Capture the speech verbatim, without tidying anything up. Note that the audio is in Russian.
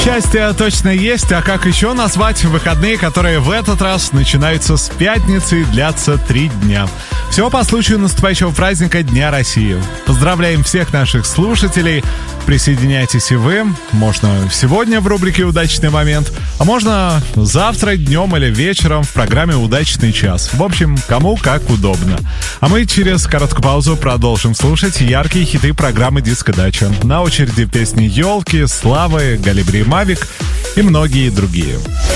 Счастье точно есть, а как еще назвать выходные, которые в этот раз начинаются с пятницы и длятся три дня. Все по случаю наступающего праздника Дня России. Поздравляем всех наших слушателей. Присоединяйтесь и вы. Можно сегодня в рубрике «Удачный момент», а можно завтра днем или вечером в программе «Удачный час». В общем, кому как удобно. А мы через короткую паузу продолжим слушать яркие хиты программы «Диско-дача». На очереди песни «Елки», «Славы», «Галибри Мавик» и многие другие.